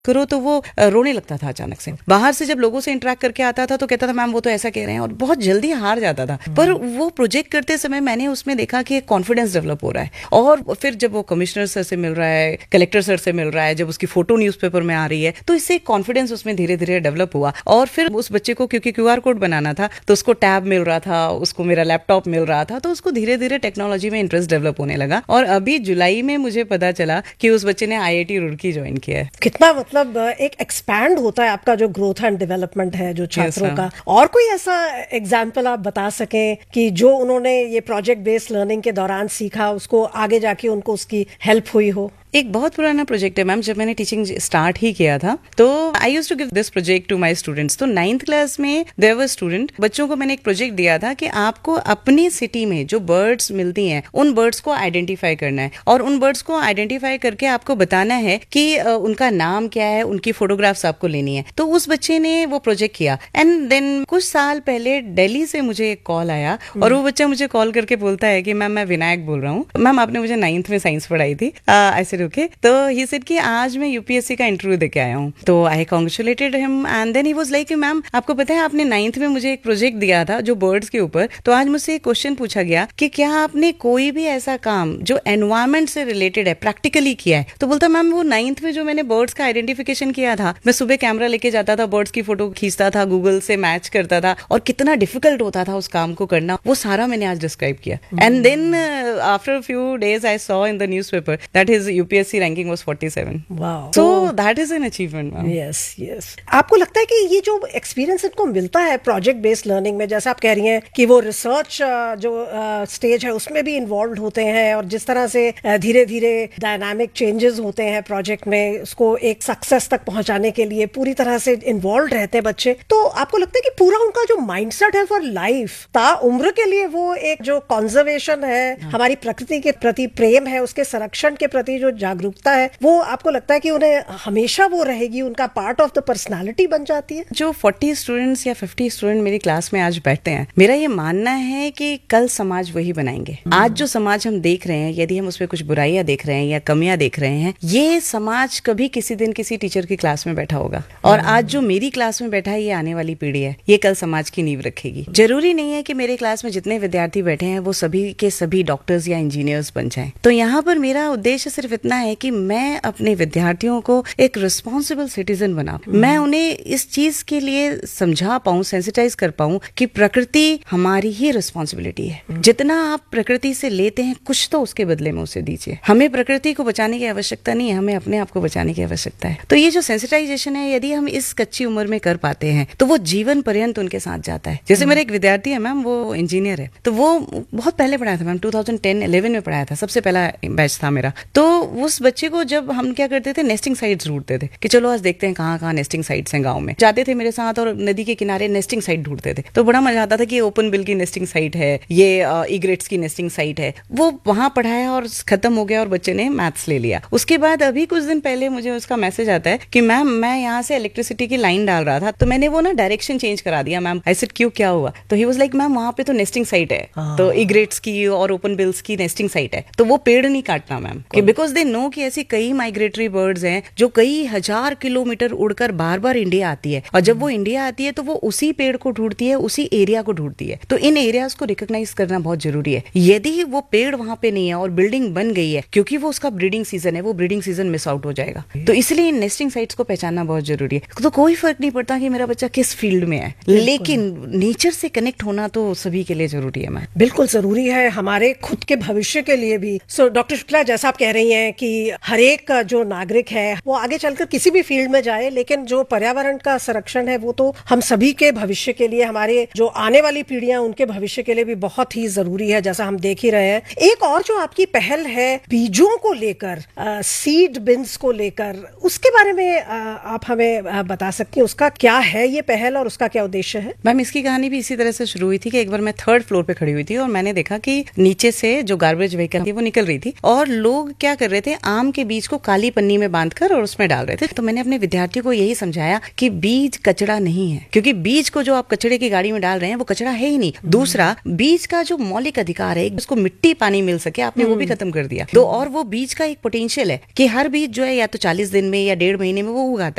करो तो वो रोने लगता था अचानक से। बाहर से जब लोगों से इंटरेक्ट करके आता था तो कहता था मैम वो तो ऐसा कह रहे हैं, और बहुत जल्दी हार जाता था। पर वो प्रोजेक्ट करते समय मैंने उसमें देखा कि कॉन्फिडेंस डेवलप हो रहा है, और फिर जब वो कमिश्नर सर से मिल रहा है, कलेक्टर सर से मिल रहा है, जब उसकी फोटो न्यूज़पेपर में आ रही है, तो इससे कॉन्फिडेंस उसमें धीरे धीरे डेवलप हुआ। और फिर उस बच्चे को क्योंकि QR कोड बनाना था तो उसको टैब मिल रहा था, उसको मेरा लैपटॉप मिल रहा था, तो उसको धीरे धीरे टेक्नोलॉजी में इंटरेस्ट डेवलप होने लगा। और अभी जुलाई में मुझे पता चला कि उस बच्चे ने IIT रुड़की ज्वाइन किया है। कितना मतलब एक एक्सपैंड होता है आपका जो ग्रोथ एंड डेवलपमेंट है जो छात्रों का। और कोई ऐसा एग्जाम्पल आप बता सकें कि जो उन्होंने ये प्रोजेक्ट बेस्ड लर्निंग के दौरान सीखा, उसको आगे जाके उनको उसकी हेल्प हुई हो? एक बहुत पुराना प्रोजेक्ट है मैम, जब मैंने टीचिंग स्टार्ट ही किया था तो I used to give this project to my students. तो 9th क्लास में देयर वर स्टूडेंट, बच्चों को मैंने एक प्रोजेक्ट दिया था कि आपको अपनी सिटी में जो बर्ड्स मिलती हैं उन बर्ड्स को आइडेंटिफाई करना है, और उन बर्ड्स को आइडेंटिफाई करके आपको बताना है कि उनका नाम क्या है, उनकी फोटोग्राफ्स आपको लेनी है। तो उस बच्चे ने वो प्रोजेक्ट किया। एंड देन कुछ साल पहले दिल्ली से मुझे एक कॉल आया, और वो बच्चा मुझे कॉल करके बोलता है कि मैम मैं विनायक बोल रहा हूँ, मैम आपने मुझे 9th में साइंस पढ़ाई थी। I said okay. तो ही सेड कि आज मैं UPSC का इंटरव्यू देके आया हूँ। तो आई कांग्रेचुलेटेड him, and then he was like ma'am आपको पता है आपने 9th में मुझे एक प्रोजेक्ट दिया था जो बर्ड्स के ऊपर, तो आज मुझसे एक क्वेश्चन पूछा गया कि क्या आपने कोई भी ऐसा काम जो एनवायरमेंट से रिलेटेड है प्रैक्टिकली किया है? तो बोलता मैम वो 9th में जो मैंने बर्ड्स का आइडेंटिफिकेशन किया था, मैं सुबह कैमरा लेके जाता था, बर्ड्स की फोटो खींचता था, गूगल से मैच करता था, और कितना डिफिकल्ट होता था उस काम को करना, वो सारा मैंने आज डिस्क्राइब किया। And then after few days I saw in the newspaper that his UPSC ranking was 47। Wow. So that is an achievement, ma'am. Yes, yes. आपको लगता है कि ये जो एक्सपीरियंस इनको मिलता है प्रोजेक्ट बेस्ड लर्निंग में, जैसे आप कह रही हैं कि वो रिसर्च जो स्टेज है उसमें भी इन्वॉल्व होते हैं, और जिस तरह से धीरे धीरे डायनामिक चेंजेस होते हैं प्रोजेक्ट में, उसको एक सक्सेस तक पहुंचाने के लिए पूरी तरह से इन्वॉल्व रहते हैं बच्चे, तो आपको लगता है कि पूरा उनका जो माइंडसेट है फॉर लाइफ ताउम्र के लिए, वो एक जो कंजर्वेशन है, हमारी प्रकृति के प्रति प्रेम है, उसके संरक्षण के प्रति जो जागरूकता है, वो आपको लगता है कि उन्हें हमेशा वो रहेगी, उनका पार्ट ऑफ द पर्सनालिटी बन जाती है? जो 40 स्टूडेंट्स या 50 स्टूडेंट मेरी क्लास में आज बैठते हैं, मेरा ये मानना है कि कल समाज वही बनाएंगे। आज जो समाज हम देख रहे हैं, यदि हम उसमें कुछ बुराइयां देख रहे हैं या कमियां देख रहे हैं, ये समाज कभी किसी दिन किसी टीचर की क्लास में बैठा होगा, और आज जो मेरी क्लास में बैठा है ये आने वाली पीढ़ी है, ये कल समाज की नींव रखेगी। जरूरी नहीं है कि मेरे क्लास में जितने विद्यार्थी बैठे हैं वो सभी के सभी डॉक्टर्स या इंजीनियर्स बन जाएं। तो यहाँ पर मेरा उद्देश्य सिर्फ इतना है कि मैं अपने विद्यार्थियों को एक रिस्पॉन्सिबल सिटीजन बना, मैं उन्हें इस चीज के लिए समझा पाऊं, सेंसिटाइज कर पाऊं कि प्रकृति हमारी ही रिस्पॉन्सिबिलिटी है। जितना आप प्रकृति से लेते हैं कुछ तो उसके बदले में उसे दीजिए। हमें प्रकृति को बचाने की आवश्यकता नहीं है, हमें अपने आप को बचाने की आवश्यकता है। तो ये जो सेंसिटाइजेशन है, यदि हम इस कच्ची उम्र में कर पाते हैं तो वो जीवन पर्यंत उनके साथ जाता है। जैसे मेरे एक विद्यार्थी है मैम, वो इंजीनियर है, तो वो बहुत पहले पढ़ाया था मैम, 2010-11 में पढ़ाया था, सबसे पहला बैच था मेरा। तो उस बच्चे को जब हम क्या करते थे, नेस्टिंग साइट्स ढूंढते थे कि चलो आज देखते हैं कहाँ कहाँ नेस्टिंग साइट्स हैं गांव में, जाते थे मेरे साथ और नदी के किनारे नेस्टिंग साइट ढूंढते थे। तो बड़ा मजा आता था कि ओपन बिल की नेस्टिंग साइट है, ये इग्रेट्स की नेस्टिंग साइट है। वो वहां पढ़ाया और खत्म हो गया और बच्चे ने मैथ्स ले लिया। उसके बाद अभी कुछ दिन पहले मुझे उसका मैसेज आता है कि मैम मैं यहाँ से इलेक्ट्रिसिटी की लाइन डाल रहा था, तो मैंने वो ना डायरेक्शन चेंज करा दिया मैम। आई सेड क्यों, क्या हुआ? तो ही वाज लाइक मैम वहां पे तो नेस्टिंग साइट है, तो इग्रेट्स की और ओपन बिल्स की नेस्टिंग साइट है, तो वो पेड़ नहीं काटना मैम, बिकॉज दे नो कि ऐसी कई माइग्रेटरी बर्ड्स हैं जो कई हजार किलोमीटर उड़कर बार बार इंडिया आती है, और जब वो इंडिया आती है तो वो उसी पेड़ को ढूंढती है, उसी एरिया को ढूंढती है। तो इन एरियाज को रिकॉग्नाइज करना बहुत जरूरी है। यदि वो पेड़ वहां पे नहीं है और बिल्डिंग बन गई है, क्योंकि वो उसका ब्रीडिंग सीजन है, वो ब्रीडिंग सीजन मिस आउट हो जाएगा। तो इसलिए इन नेस्टिंग साइट्स को पहचानना बहुत जरूरी है। तो कोई फर्क नहीं पड़ता कि मेरा बच्चा किस फील्ड में है, लेकिन नेचर से कनेक्ट होना तो सभी के लिए जरूरी है मैम। बिल्कुल जरूरी है, हमारे खुद के भविष्य के लिए भी। सो डॉक्टर शुक्ला, जैसा आप कह रही हैं कि हर एक जो नागरिक है वो आगे चलकर किसी भी फील्ड में जाए, लेकिन जो पर्यावरण का संरक्षण है वो तो हम सभी के भविष्य के लिए, हमारे जो आने वाली पीढ़ियां उनके भविष्य के लिए भी बहुत ही जरूरी है, जैसा हम देख ही रहे हैं। एक और जो आपकी पहल है बीजों को लेकर, सीड बिन्स को लेकर, उसके बारे में आप हमें बता सकती हैं, उसका क्या है ये पहल और उसका क्या उद्देश्य है? मैम इसकी कहानी भी इसी तरह से शुरू हुई थी कि एक बार मैं 3rd फ्लोर पे खड़ी हुई थी और मैंने देखा कि नीचे से जो गार्बेज व्हीकल थी वो निकल रही थी, और लोग क्या कर रहे रहे थे आम के बीज को काली पन्नी में बांधकर और उसमें डाल रहे थे। तो मैंने अपने विद्यार्थियों को यही समझाया कि बीज कचरा नहीं है, क्योंकि बीज को जो आप कचरे की गाड़ी में डाल रहे हैं वो कचरा है ही नहीं। दूसरा, बीज का जो मौलिक अधिकार है उसको मिट्टी पानी मिल सके, आपने वो भी खत्म कर दिया। तो और वो बीज का एक पोटेंशियल है कि हर बीज जो है या तो 40 दिन में या 1.5 महीने में वो उगाता है।